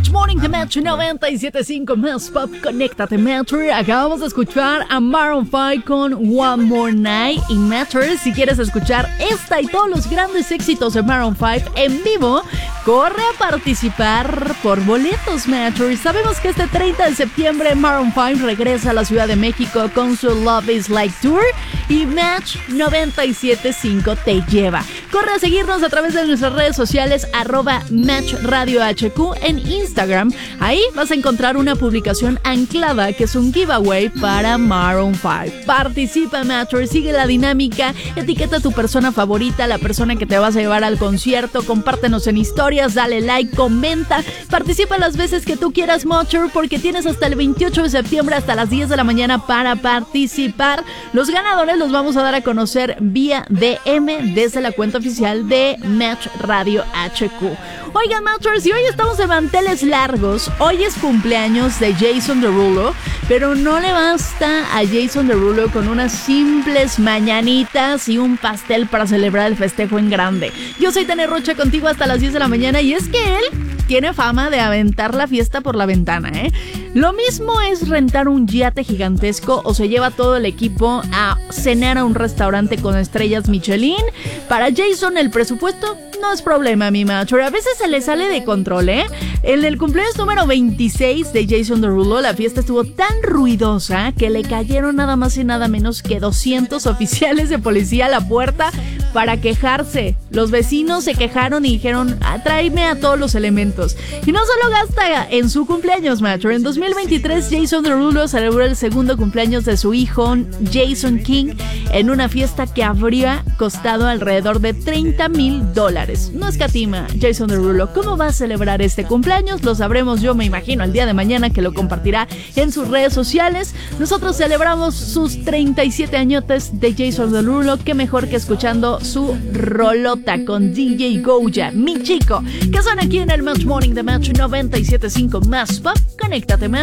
Match Morning de Match 97.5 Más Pop, conéctate Matter. Acabamos de escuchar a Maroon 5 con One More Night. Y Matter, si quieres escuchar esta y todos los grandes éxitos de Maroon 5 en vivo, corre a participar por boletos Matter. Sabemos que este 30 de septiembre Maroon 5 regresa a la Ciudad de México con su Love is Like Tour y Match 97.5 te lleva. Corre a seguirnos a través de nuestras redes sociales @MatchRadioHQ en Instagram. Ahí vas a encontrar una publicación anclada que es un giveaway para Maroon 5. Participa Matcher, sigue la dinámica, etiqueta a tu persona favorita, la persona que te vas a llevar al concierto, compártenos en historias, dale like, comenta, participa las veces que tú quieras Matcher, porque tienes hasta el 28 de septiembre hasta las 10 de la mañana para participar. Los ganadores los vamos a dar a conocer vía DM desde la cuenta oficial de Match Radio HQ. Oigan Matchers, y hoy estamos de manteles largos. Hoy es cumpleaños de Jason Derulo, pero no le basta a Jason Derulo con unas simples mañanitas y un pastel para celebrar el festejo en grande. Yo soy Tania Rocha, contigo hasta las 10 de la mañana, y es que él tiene fama de aventar la fiesta por la ventana, ¿eh? Lo mismo es rentar un yate gigantesco o se lleva todo el equipo a cenar a un restaurante con estrellas Michelin. Para Jason el presupuesto no es problema, mi macho. A veces se le sale de control, ¿eh? En el cumpleaños número 26 de Jason Derulo, la fiesta estuvo tan ruidosa que le cayeron nada más y nada menos que 200 oficiales de policía a la puerta para quejarse. Los vecinos se quejaron y dijeron, tráeme a todos los elementos. Y no solo gasta en su cumpleaños, macho. En 2023, Jason Derulo celebró el segundo cumpleaños de su hijo, Jason King, en una fiesta que habría costado alrededor de $30,000. No escatima Jason Derulo. ¿Cómo va a celebrar este cumpleaños? Lo sabremos, yo me imagino, el día de mañana, que lo compartirá en sus redes sociales. Nosotros celebramos sus 37 añotes de Jason Derulo. Qué mejor que escuchando su rolota con DJ Goya, mi chico, que son aquí en el Match Morning de Match 97.5 Más Pop. Conéctate, Match.